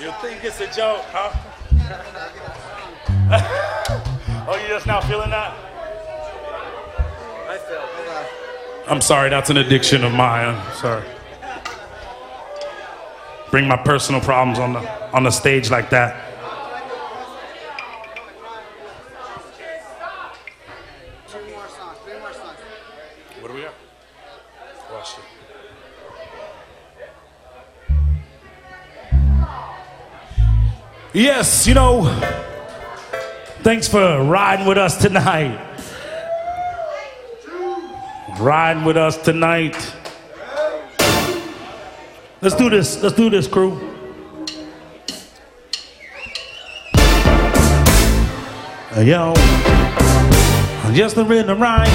You think it's a joke, huh? Oh, you just now feeling that? I feel. I'm sorry, that's an addiction of mine. I'm sorry. Bring my personal problems on the stage like that. Three more songs. What do we have? Watch it. Yes, you know, thanks for riding with us tonight. Riding with us tonight. Let's do this, crew. Yo, just the rhythm rhyme.